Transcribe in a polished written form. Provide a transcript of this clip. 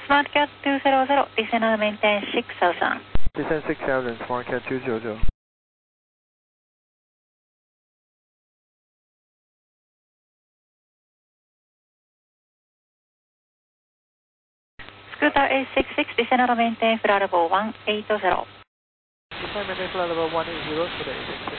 SmartCat 200, descend maintain 6000. Descend 6000, SmartCat 200. Scooter 866, descend maintain flight level 180. Descend maintain flight level 180 for the 866.